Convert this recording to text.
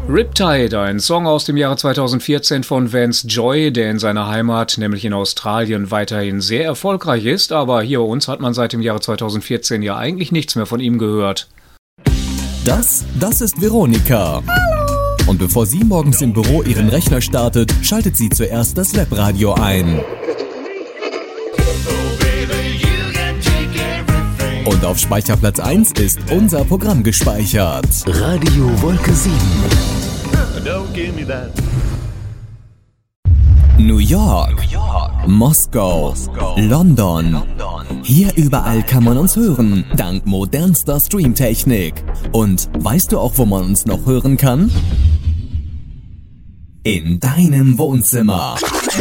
Riptide, ein Song aus dem Jahre 2014 von Vance Joy, der in seiner Heimat, nämlich in Australien, weiterhin sehr erfolgreich ist, aber hier bei uns hat man seit dem Jahre 2014 ja eigentlich nichts mehr von ihm gehört. Das ist Veronika. Hallo. Und bevor sie morgens im Büro ihren Rechner startet, schaltet sie zuerst das Webradio ein. Und auf Speicherplatz 1 ist unser Programm gespeichert. Radio Wolke 7. New York, Moskau, London. Hier überall kann man uns hören, dank modernster Streamtechnik. Und weißt du auch, wo man uns noch hören kann? In deinem Wohnzimmer.